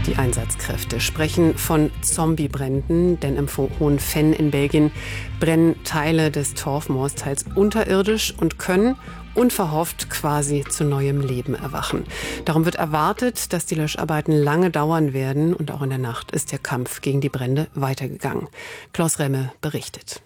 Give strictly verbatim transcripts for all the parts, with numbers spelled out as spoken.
Die Einsatzkräfte sprechen von Zombiebränden, denn im Hohen Venn in Belgien brennen Teile des Torfmoors teils unterirdisch und können unverhofft quasi zu neuem Leben erwachen. Darum wird erwartet, dass die Löscharbeiten lange dauern werden und auch in der Nacht ist der Kampf gegen die Brände weitergegangen. Klaus Remme berichtet.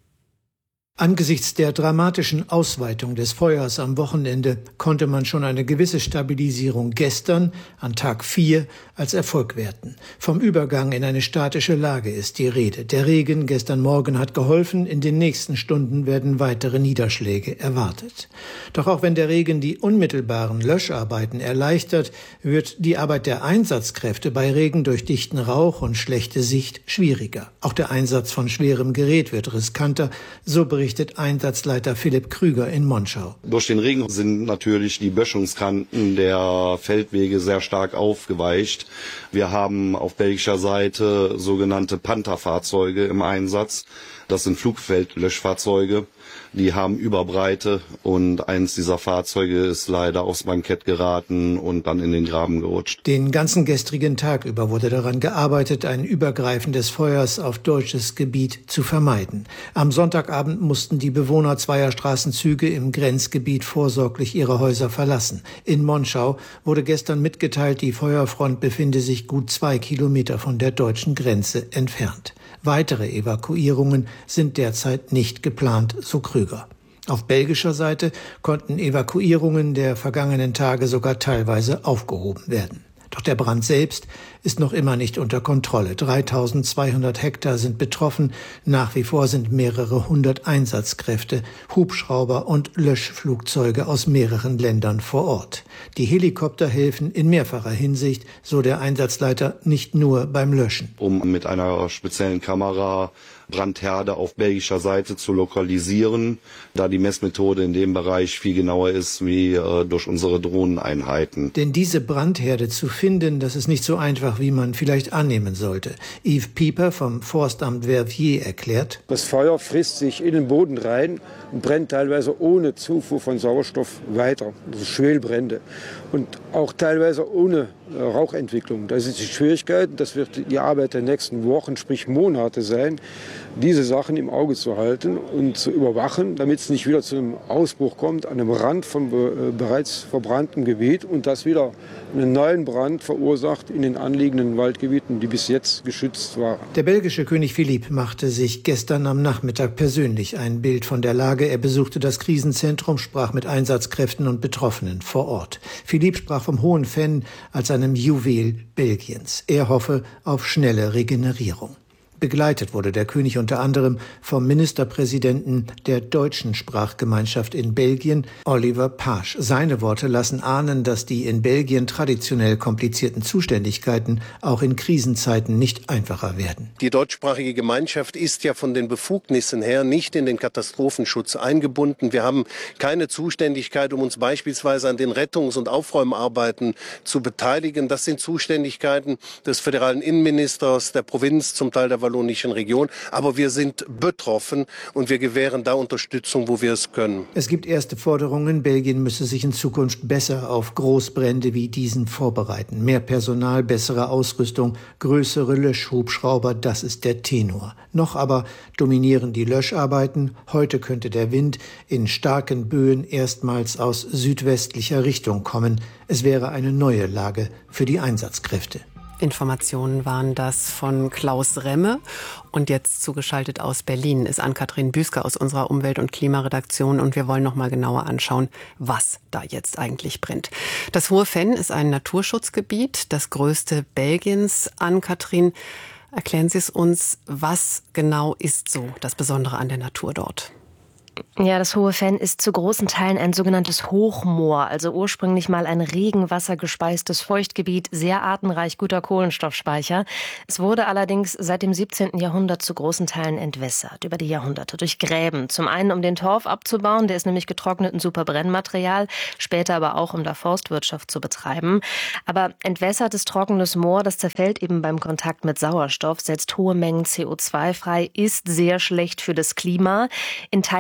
Angesichts der dramatischen Ausweitung des Feuers am Wochenende konnte man schon eine gewisse Stabilisierung gestern, an Tag vier, als Erfolg werten. Vom Übergang in eine statische Lage ist die Rede. Der Regen gestern Morgen hat geholfen, in den nächsten Stunden werden weitere Niederschläge erwartet. Doch auch wenn der Regen die unmittelbaren Löscharbeiten erleichtert, wird die Arbeit der Einsatzkräfte bei Regen durch dichten Rauch und schlechte Sicht schwieriger. Auch der Einsatz von schwerem Gerät wird riskanter, so berichtet Einsatzleiter Philipp Krüger in Monschau. Durch den Regen sind natürlich die Böschungskanten der Feldwege sehr stark aufgeweicht. Wir haben auf belgischer Seite sogenannte Panther-Fahrzeuge im Einsatz. Das sind Flugfeldlöschfahrzeuge. Die haben Überbreite und eins dieser Fahrzeuge ist leider aufs Bankett geraten und dann in den Graben gerutscht. Den ganzen gestrigen Tag über wurde daran gearbeitet, ein Übergreifen des Feuers auf deutsches Gebiet zu vermeiden. Am Sonntagabend mussten die Bewohner zweier Straßenzüge im Grenzgebiet vorsorglich ihre Häuser verlassen. In Monschau wurde gestern mitgeteilt, die Feuerfront befinde sich gut zwei Kilometer von der deutschen Grenze entfernt. Weitere Evakuierungen sind derzeit nicht geplant, so Krüger. Auf belgischer Seite konnten Evakuierungen der vergangenen Tage sogar teilweise aufgehoben werden. Doch der Brand selbst ist noch immer nicht unter Kontrolle. dreitausendzweihundert Hektar sind betroffen. Nach wie vor sind mehrere hundert Einsatzkräfte, Hubschrauber und Löschflugzeuge aus mehreren Ländern vor Ort. Die Helikopter helfen in mehrfacher Hinsicht, so der Einsatzleiter, nicht nur beim Löschen. Um mit einer speziellen Kamera Brandherde auf belgischer Seite zu lokalisieren, da die Messmethode in dem Bereich viel genauer ist wie äh, durch unsere Drohneneinheiten. Denn diese Brandherde zu finden, das ist nicht so einfach, wie man vielleicht annehmen sollte. Yves Pieper vom Forstamt Verviers erklärt: Das Feuer frisst sich in den Boden rein und brennt teilweise ohne Zufuhr von Sauerstoff weiter. Das ist Schwelbrände. Und auch teilweise ohne äh, Rauchentwicklung. Das ist die Schwierigkeit. Das wird die Arbeit der nächsten Wochen, sprich Monate sein, diese Sachen im Auge zu halten und zu überwachen, damit es nicht wieder zu einem Ausbruch kommt, an einem Rand von be- bereits verbranntem Gebiet und das wieder einen neuen Brand verursacht in den anliegenden Waldgebieten, die bis jetzt geschützt waren. Der belgische König Philipp machte sich gestern am Nachmittag persönlich ein Bild von der Lage. Er besuchte das Krisenzentrum, sprach mit Einsatzkräften und Betroffenen vor Ort. Philipp sprach vom Hohen Venn als einem Juwel Belgiens. Er hoffe auf schnelle Regenerierung. Begleitet wurde der König unter anderem vom Ministerpräsidenten der deutschen Sprachgemeinschaft in Belgien, Oliver Pasch. Seine Worte lassen ahnen, dass die in Belgien traditionell komplizierten Zuständigkeiten auch in Krisenzeiten nicht einfacher werden. Die deutschsprachige Gemeinschaft ist ja von den Befugnissen her nicht in den Katastrophenschutz eingebunden. Wir haben keine Zuständigkeit, um uns beispielsweise an den Rettungs- und Aufräumarbeiten zu beteiligen. Das sind Zuständigkeiten des föderalen Innenministers, der Provinz, zum Teil der wallonischen Region. Aber wir sind betroffen und wir gewähren da Unterstützung, wo wir es können. Es gibt erste Forderungen. Belgien müsse sich in Zukunft besser auf Großbrände wie diesen vorbereiten. Mehr Personal, bessere Ausrüstung, größere Löschhubschrauber, das ist der Tenor. Noch aber dominieren die Löscharbeiten. Heute könnte der Wind in starken Böen erstmals aus südwestlicher Richtung kommen. Es wäre eine neue Lage für die Einsatzkräfte. Informationen waren das von Klaus Remme. Und jetzt zugeschaltet aus Berlin ist Ann-Kathrin Büsker aus unserer Umwelt- und Klimaredaktion. Und wir wollen noch mal genauer anschauen, was da jetzt eigentlich brennt. Das Hohe Venn ist ein Naturschutzgebiet, das größte Belgiens. Ann-Kathrin, erklären Sie es uns, was genau ist so das Besondere an der Natur dort? Ja, das Hohe Venn ist zu großen Teilen ein sogenanntes Hochmoor, also ursprünglich mal ein regenwassergespeistes Feuchtgebiet, sehr artenreich, guter Kohlenstoffspeicher. Es wurde allerdings seit dem siebzehnten Jahrhundert zu großen Teilen entwässert, über die Jahrhunderte, durch Gräben. Zum einen, um den Torf abzubauen, der ist nämlich getrocknet ein super Brennmaterial, später aber auch, um da Forstwirtschaft zu betreiben. Aber entwässertes, trockenes Moor, das zerfällt eben beim Kontakt mit Sauerstoff, setzt hohe Mengen C O zwei frei, ist sehr schlecht für das Klima. In Teilen des Venn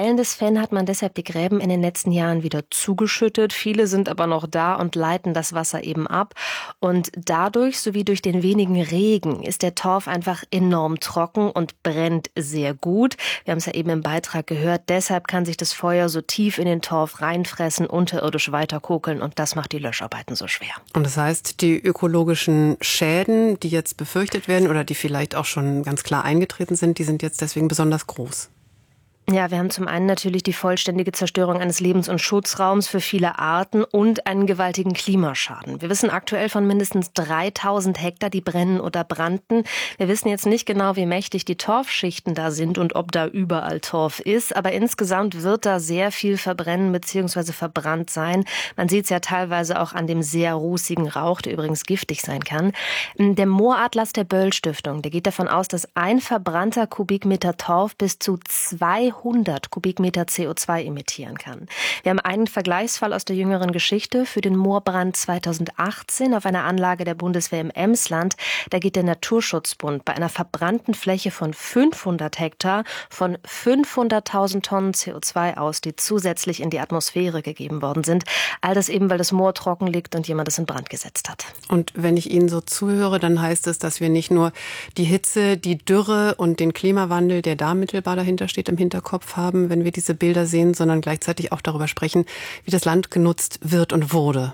Venn hat man deshalb die Gräben in den letzten Jahren wieder zugeschüttet. Viele sind aber noch da und leiten das Wasser eben ab. Und dadurch, sowie durch den wenigen Regen, ist der Torf einfach enorm trocken und brennt sehr gut. Wir haben es ja eben im Beitrag gehört. Deshalb kann sich das Feuer so tief in den Torf reinfressen, unterirdisch weiterkokeln und das macht die Löscharbeiten so schwer. Und das heißt, die ökologischen Schäden, die jetzt befürchtet werden oder die vielleicht auch schon ganz klar eingetreten sind, die sind jetzt deswegen besonders groß. Ja, wir haben zum einen natürlich die vollständige Zerstörung eines Lebens- und Schutzraums für viele Arten und einen gewaltigen Klimaschaden. Wir wissen aktuell von mindestens dreitausend Hektar, die brennen oder brannten. Wir wissen jetzt nicht genau, wie mächtig die Torfschichten da sind und ob da überall Torf ist. Aber insgesamt wird da sehr viel verbrennen bzw. verbrannt sein. Man sieht es ja teilweise auch an dem sehr rußigen Rauch, der übrigens giftig sein kann. Der Mooratlas der Böll-Stiftung, der geht davon aus, dass ein verbrannter Kubikmeter Torf bis zu zweihundert Kubikmeter C O zwei emittieren kann. Wir haben einen Vergleichsfall aus der jüngeren Geschichte für den Moorbrand zweitausendachtzehn auf einer Anlage der Bundeswehr im Emsland. Da geht der Naturschutzbund bei einer verbrannten Fläche von fünfhundert Hektar von fünfhunderttausend Tonnen C O zwei aus, die zusätzlich in die Atmosphäre gegeben worden sind. All das eben, weil das Moor trocken liegt und jemand es in Brand gesetzt hat. Und wenn ich Ihnen so zuhöre, dann heißt es, dass wir nicht nur die Hitze, die Dürre und den Klimawandel, der da mittelbar dahinter steht, im Hinterkopf haben, wenn wir diese Bilder sehen, sondern gleichzeitig auch darüber sprechen, wie das Land genutzt wird und wurde.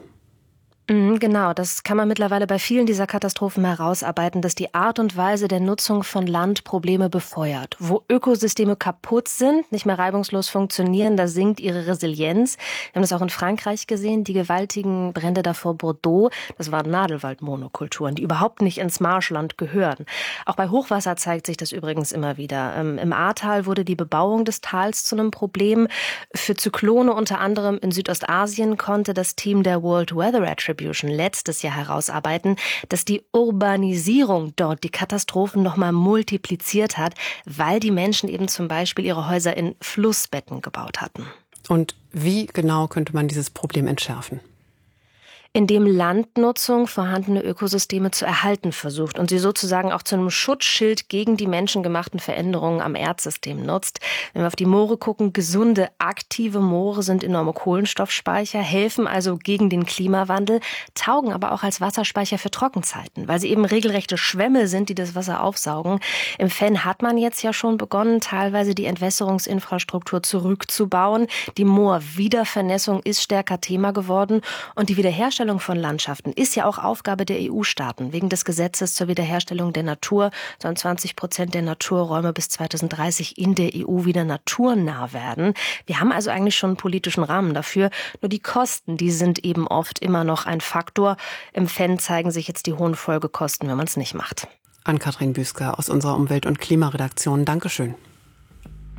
Genau, das kann man mittlerweile bei vielen dieser Katastrophen herausarbeiten, dass die Art und Weise der Nutzung von Land Probleme befeuert. Wo Ökosysteme kaputt sind, nicht mehr reibungslos funktionieren, da sinkt ihre Resilienz. Wir haben das auch in Frankreich gesehen, die gewaltigen Brände da vor Bordeaux. Das waren Nadelwaldmonokulturen, die überhaupt nicht ins Marschland gehören. Auch bei Hochwasser zeigt sich das übrigens immer wieder. Im Ahrtal wurde die Bebauung des Tals zu einem Problem. Für Zyklone unter anderem in Südostasien konnte das Team der World Weather Attribution letztes Jahr herausarbeiten, dass die Urbanisierung dort die Katastrophen nochmal multipliziert hat, weil die Menschen eben zum Beispiel ihre Häuser in Flussbetten gebaut hatten. Und wie genau könnte man dieses Problem entschärfen? Indem Landnutzung vorhandene Ökosysteme zu erhalten versucht und sie sozusagen auch zu einem Schutzschild gegen die menschengemachten Veränderungen am Erdsystem nutzt. Wenn wir auf die Moore gucken, gesunde, aktive Moore sind enorme Kohlenstoffspeicher, helfen also gegen den Klimawandel, taugen aber auch als Wasserspeicher für Trockenzeiten, weil sie eben regelrechte Schwämme sind, die das Wasser aufsaugen. Im Venn hat man jetzt ja schon begonnen, teilweise die Entwässerungsinfrastruktur zurückzubauen. Die Moorwiedervernässung ist stärker Thema geworden und die Wiederherstellung von Landschaften ist ja auch Aufgabe der E U-Staaten. Wegen des Gesetzes zur Wiederherstellung der Natur sollen zwanzig Prozent der Naturräume bis zweitausenddreißig in der E U wieder naturnah werden. Wir haben also eigentlich schon einen politischen Rahmen dafür. Nur die Kosten, die sind eben oft immer noch ein Faktor. Im Venn zeigen sich jetzt die hohen Folgekosten, wenn man es nicht macht. Ann-Kathrin Büsker aus unserer Umwelt- und Klimaredaktion. Dankeschön.